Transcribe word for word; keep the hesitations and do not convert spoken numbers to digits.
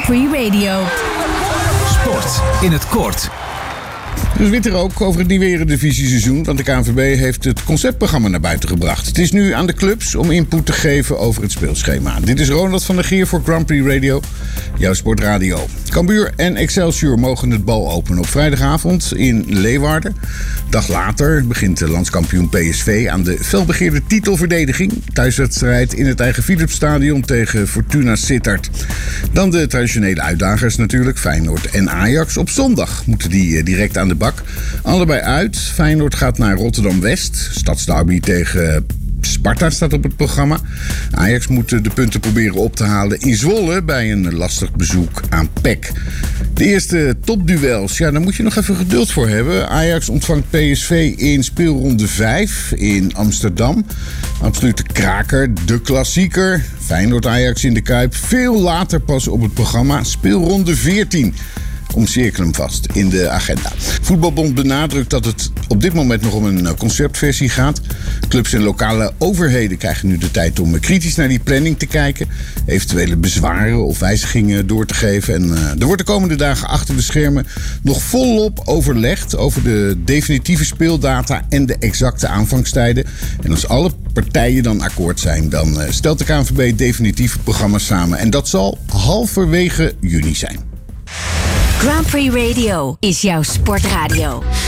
Prix Radio. Sport in het kort. Dus witter ook over het nieuwe Eredivisie-seizoen, want de K N V B heeft het conceptprogramma naar buiten gebracht. Het is nu aan de clubs om input te geven over het speelschema. Dit is Ronald van der Gier voor Grand Prix Radio, jouw sportradio. Cambuur en Excelsior mogen het bal openen op vrijdagavond in Leeuwarden. Dag later begint de landskampioen P S V aan de felbegeerde titelverdediging. Thuiswedstrijd in het eigen Philipsstadion tegen Fortuna Sittard. Dan de traditionele uitdagers natuurlijk, Feyenoord en Ajax. Op zondag moeten die direct aan de bak. Allebei uit. Feyenoord gaat naar Rotterdam-West. Stadsderby tegen Sparta staat op het programma. Ajax moet de punten proberen op te halen in Zwolle bij een lastig bezoek aan P E C. De eerste topduels, ja, daar moet je nog even geduld voor hebben. Ajax ontvangt P S V in speelronde vijf in Amsterdam. Absolute kraker, de klassieker. Feyenoord-Ajax in de Kuip. Veel later pas op het programma. Speelronde veertien. Omcirkel hem vast in de agenda. Voetbalbond benadrukt dat het op dit moment nog om een conceptversie gaat. Clubs en lokale overheden krijgen nu de tijd om kritisch naar die planning te kijken. Eventuele bezwaren of wijzigingen door te geven. En uh, er wordt de komende dagen achter de schermen nog volop overlegd over de definitieve speeldata en de exacte aanvangstijden. En als alle partijen dan akkoord zijn, dan uh, stelt de K N V B definitieve programma's samen. En dat zal halverwege juni zijn. Grand Prix Radio is jouw sportradio.